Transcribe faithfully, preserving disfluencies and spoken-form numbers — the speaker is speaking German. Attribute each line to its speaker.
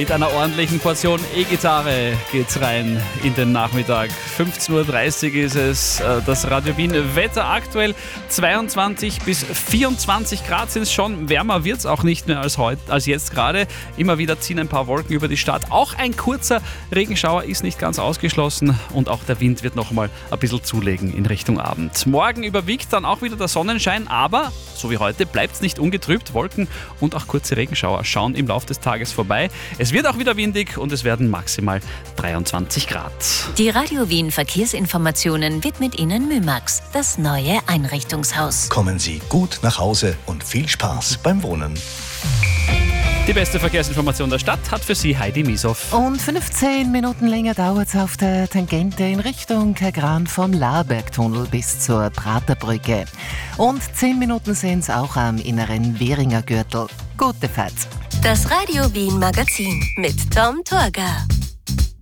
Speaker 1: Mit einer ordentlichen Portion E-Gitarre geht's rein in den Nachmittag. fünfzehn Uhr dreißig ist es, das Radio Wien Wetter aktuell. zweiundzwanzig bis vierundzwanzig Grad sind es schon. Wärmer wird's auch nicht mehr als heute, als jetzt gerade. Immer wieder ziehen ein paar Wolken über die Stadt. Auch ein kurzer Regenschauer ist nicht ganz ausgeschlossen und auch der Wind wird noch mal ein bisschen zulegen in Richtung Abend. Morgen überwiegt dann auch wieder der Sonnenschein, aber so wie heute bleibt es nicht ungetrübt. Wolken und auch kurze Regenschauer schauen im Laufe des Tages vorbei. Es wird auch wieder windig und es werden maximal dreiundzwanzig Grad.
Speaker 2: Die Radio Wien Verkehrsinformationen widmet Ihnen Mymax, das neue Einrichtungshaus.
Speaker 3: Kommen Sie gut nach Hause und viel Spaß beim Wohnen.
Speaker 1: Die beste Verkehrsinformation der Stadt hat für Sie Heidi Miesow.
Speaker 4: Und fünfzehn Minuten länger dauert es auf der Tangente in Richtung Kagran vom Laarbergtunnel bis zur Praterbrücke. Und zehn Minuten sind es auch am inneren Währinger Gürtel. Gute Fahrt.
Speaker 2: Das Radio Wien Magazin mit Tom Torgau.